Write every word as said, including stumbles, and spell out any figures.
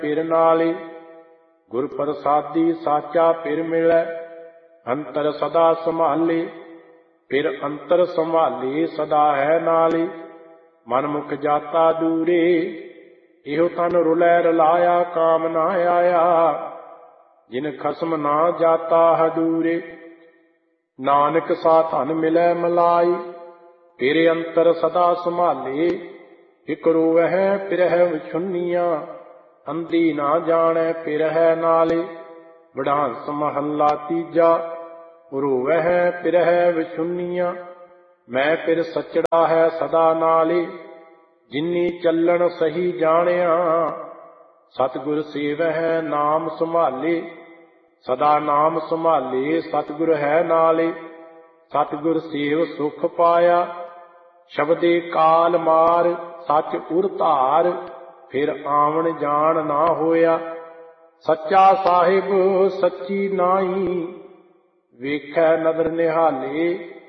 ਪਿਰ ਨਾਲੇ। ਗੁਰ ਪ੍ਰਸਾਦੀ ਸਾਚਾ ਪਿਰ ਮਿਲੈ, ਅੰਤਰ ਸਦਾ ਸੰਭਾਲੇ। ਫਿਰ ਅੰਤਰ ਸੰਭਾਲੇ ਸਦਾ ਹੈ ਨਾਲੇ, ਮਨ ਮੁਖ ਜਾਤਾ ਦੂਰੇ। ਇਹੋ ਤਨ ਰੁਲੈ ਰਲਾਇਆ ਕਾਮ ਨਾ ਆਇਆ, ਜਿਨ ਖਸਮ ਨਾ ਜਾਤਾ ਹਦੂਰੇ। ਨਾਨਕ ਸਾ ਧਨ ਮਿਲੈ ਮਲਾਈ, ਤੇਰੇ ਅੰਤਰ ਸਦਾ ਸੰਭਾਲੇ। ਇਕ ਰੋਵਹਿ ਪਿਰਹਿ ਵਿਛੁੰਨੀਆਂ, ਅੰਧੀ ਨਾ ਜਾਣੈ ਪਿਰਹਿ ਨਾਲੇ। ਵਡਾਂਸ ਮਹੱਲਾ ਤੀਜਾ। ਰੋਵਹਿ ਪਿਰਹਿ ਵਿਛੁੰਨੀਆਂ, ਮੈਂ ਫਿਰ ਸੱਚੜਾ ਹੈ ਸਦਾ ਨਾਲੇ। ਜਿਨੀ ਚੱਲਣ ਸਹੀ ਜਾਣਿਆ, ਸਤਿਗੁਰ ਸੇਵਹਿ ਨਾਮ ਸੰਭਾਲੇ। ਸਦਾ ਨਾਮ ਸੰਭਾਲੇ ਸਤਿਗੁਰ ਹੈ ਨਾਲੇ। ਸਤਿਗੁਰ ਸੇਵ ਸੁਖ ਪਾਇਆ, ਸ਼ਬਦੇ ਕਾਲ ਮਾਰ ਸੱਚ ਉਰ ਧਾਰ। ਫਿਰ ਆਵਣ ਜਾਣ ਨਾ ਹੋਇਆ, ਸੱਚਾ ਸਾਹਿਬ ਸੱਚੀ ਨਾਈ। ਵੇਖੈ ਨਦਰ ਨਿਹਾਲੇ,